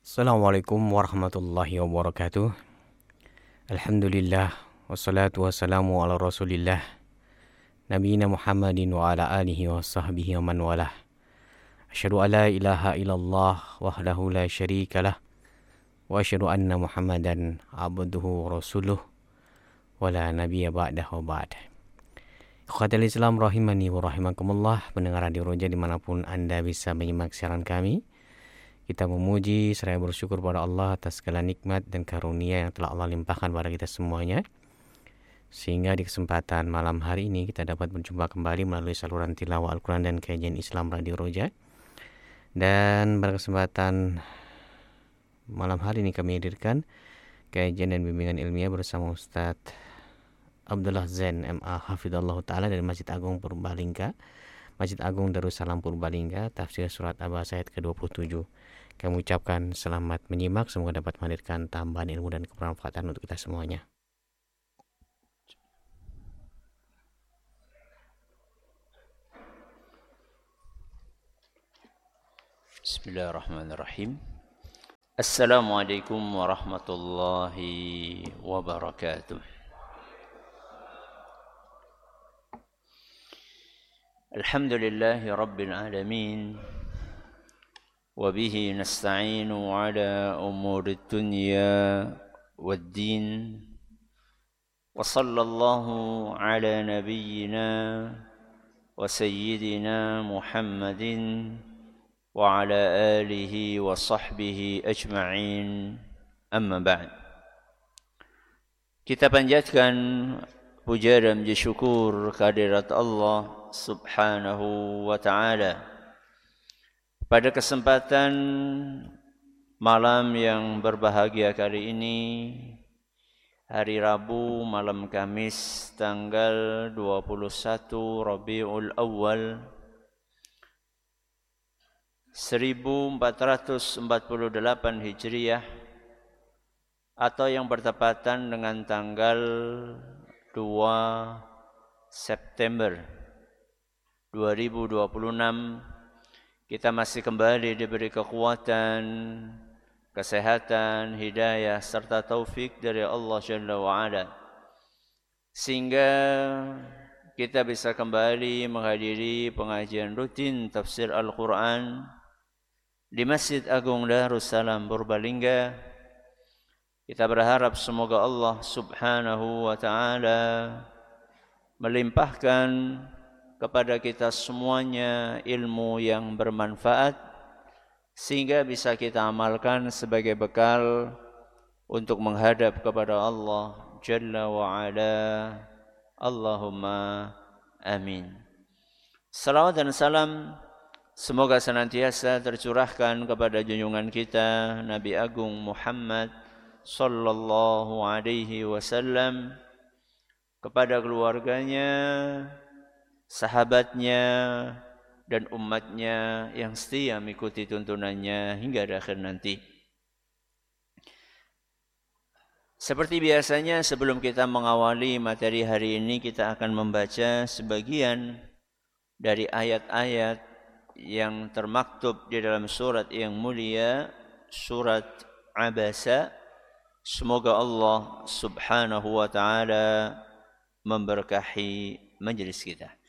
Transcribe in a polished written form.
Assalamualaikum warahmatullahi wabarakatuh. Alhamdulillah wassalatu wassalamu ala Rasulillah nabiyina Muhammadin wa ala alihi wa sahbihi wa man walah. Asyhadu an la ilaha illallah wahdahu la syarikalah wa asyhadu anna Muhammadan abduhu wa rasuluh wa la nabiyya ba'dahu ba'd. Ikhwatal Islam rahimani wa rahimakumullah, pendengar Radio Roja dimanapun Anda bisa menyimak siaran kami. Kita memuji seraya bersyukur pada Allah atas segala nikmat dan karunia yang telah Allah limpahkan pada kita semuanya. Sehingga di kesempatan malam hari ini kita dapat berjumpa kembali melalui saluran tilawah Al-Quran dan kajian Islam Radio Roja. Dan pada kesempatan malam hari ini kami hadirkan kajian dan bimbingan ilmiah bersama Ustadz Abdullah Zain MA Hafidhullah Ta'ala dari Masjid Agung Purbalingga, Masjid Agung Darussalam Purbalingga, tafsir surat Abasa ayat ke-27. Kami ucapkan selamat menyimak, semoga dapat menghadirkan tambahan ilmu dan kebermanfaatan untuk kita semuanya. Bismillahirrahmanirrahim. Assalamualaikum warahmatullahi wabarakatuh. Alhamdulillahi rabbil alamin. وبه نستعين على أمور الدنيا والدين وصلى الله على نبينا وسيدنا محمد وعلى آله وصحبه أجمعين أما بعد. Kita panjatkan puja dan puji syukur kehadirat Allah Subhanahu wa ta'ala pada kesempatan malam yang berbahagia kali ini, hari Rabu malam Kamis tanggal 21 Rabiul Awal 1448 Hijriah atau yang bertepatan dengan tanggal 2 September 2026. Kita masih kembali diberi kekuatan, kesehatan, hidayah serta taufik dari Allah Jalla wa'ala, sehingga kita bisa kembali menghadiri pengajian rutin tafsir Al-Quran di Masjid Agung Darussalam Purbalingga. Kita berharap semoga Allah Subhanahu wa ta'ala melimpahkan kepada kita semuanya ilmu yang bermanfaat sehingga bisa kita amalkan sebagai bekal untuk menghadap kepada Allah Jalla wa Ala. Allahumma amin. Salawat dan salam semoga senantiasa tercurahkan kepada junjungan kita Nabi Agung Muhammad sallallahu alaihi wasallam, kepada keluarganya, sahabatnya, dan umatnya yang setia mengikuti tuntunannya hingga akhir nanti. Seperti biasanya, sebelum kita mengawali materi hari ini, kita akan membaca sebagian dari ayat-ayat yang termaktub di dalam surat yang mulia, surat Abasa. Semoga Allah Subhanahu wa ta'ala memberkahi majelis kita.